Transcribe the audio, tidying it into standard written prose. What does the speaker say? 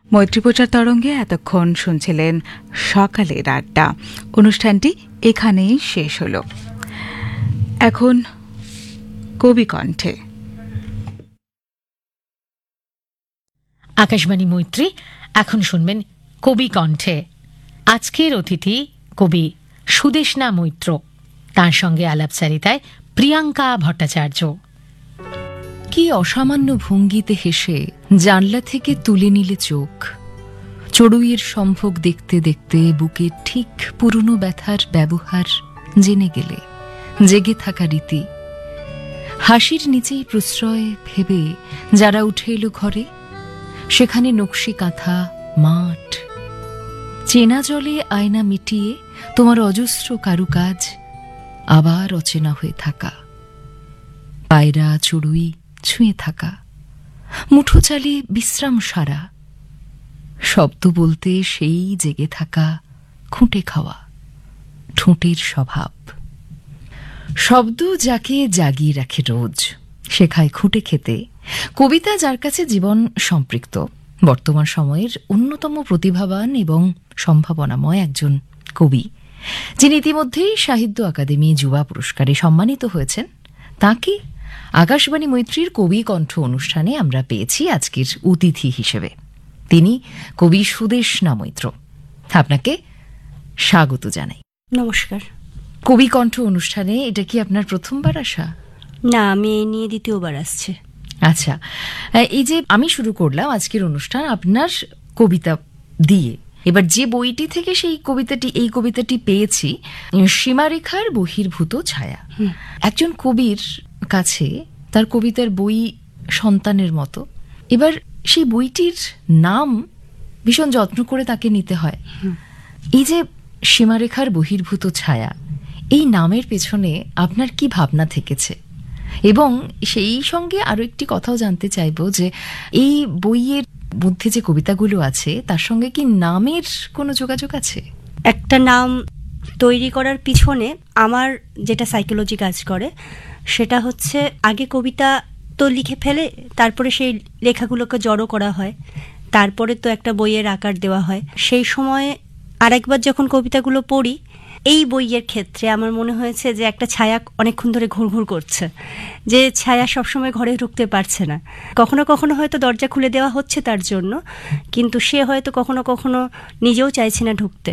মৈত্রী প্রচার তরঙ্গে এতক্ষণ শুনছিলেন সকালের আড্ডা। অনুষ্ঠানটি এখানেই শেষ হল। এখন কবি কণ্ঠে। আকাশবাণী মৈত্রী, এখন শুনবেন কবি কণ্ঠে। আজকের অতিথি কবি সুদেষ্ণা মৈত্র, তার সঙ্গে আলাপচারিতায় প্রিয়াঙ্কা ভট্টাচার্য। কি অসামান্য ভঙ্গিতে হেসে জানলা থেকে তুলে নিলে চোখ, চড়ুইয়ের সম্ভোগ দেখতে দেখতে বুকের ঠিক পুরনো ব্যথার ব্যবহার জেনে গেলে জেগে থাকা রীতি, হাসির নিচেই প্রশ্রয় ভেবে যারা উঠে এলো ঘরে, সেখানে নকশি কাঁথা মাঠ, চেনা জলে আয়না মিটিয়ে তোমার অজস্র কারুকাজ আবার অচেনা হয়ে থাকা, পায়রা চড়ুই ছুঁয়ে থাকা, মুঠো চালে বিশ্রাম সারা, শব্দ বলতে সেই জেগে থাকা খুঁটে খাওয়া, ঠোঁটের স্বভাব। শব্দ যাকে জাগিয়ে রাখে রোজ, শেখায় খুঁটে খেতে। কবিতা যার কাছে জীবন সম্পৃক্ত, বর্তমান সময়ের অন্যতম প্রতিভাবান এবং সম্ভাবনাময় একজন কবি, যিনি ইতিমধ্যেই সাহিত্য আকাদেমি যুবা পুরস্কারে সম্মানিত হয়েছেন, তাকে আকাশবাণী মৈত্রীর কবি কণ্ঠ অনুষ্ঠানে আমরা পেয়েছি আজকের অতিথি হিসেবে। তিনি কবি সুদেষ্ণা মৈত্র। আপনাকে স্বাগত জানাই। নমস্কার। কবি কণ্ঠ অনুষ্ঠানে এটা কি আপনার প্রথমবার আসা? না, আমি এই নিয়ে দ্বিতীয়বার আসছে। আচ্ছা, এই যে আমি শুরু করলাম আজকের অনুষ্ঠান আপনার কবিতা দিয়ে, এবার যে বইটি থেকে সেই কবিতাটি, এই কবিতাটি পেয়েছি, সীমারেখার বহির্ভূত ছায়া। একজন কবির কাছে তার কবিতার বই সন্তানের মতো। এবার সেই বইটির নাম ভীষণ যত্ন করে তাকে নিতে হয়। এই যে সীমারেখার বহির্ভূত ছায়া, এই নামের পেছনে আপনার কি ভাবনা থেকেছে? এবং সেই সঙ্গে আরো একটি কথাও জানতে চাইব যে এই বইয়ের মধ্যে যে কবিতাগুলো আছে তার সঙ্গে কি নামের কোনো যোগাযোগ আছে? একটা নাম তৈরি করার পিছনে আমার যেটা সাইকোলজি কাজ করে সেটা হচ্ছে, আগে কবিতা তো লিখে ফেলে, তারপরে সেই লেখাগুলোকে জড়ো করা হয়, তারপরে তো একটা বইয়ের আকার দেওয়া হয়। সেই সময়ে আরেকবার যখন কবিতাগুলো পড়ি, এই বইয়ের ক্ষেত্রে আমার মনে হয়েছে যে একটা ছায়া অনেকক্ষণ ধরে ঘুরঘুর করছে, যে ছায়া সবসময় ঘরে ঢুকতে পারছে না। কখনো কখনো হয়তো দরজা খুলে দেওয়া হচ্ছে তার জন্য, কিন্তু সে হয়তো কখনো কখনো নিজেও চাইছে না ঢুকতে।